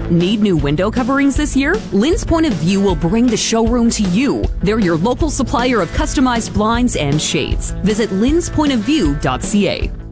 Need new window coverings this year? Lynn's Point of View will bring the showroom to you. They're your local supplier of customized blinds and shades. Visit lynspointofview.ca.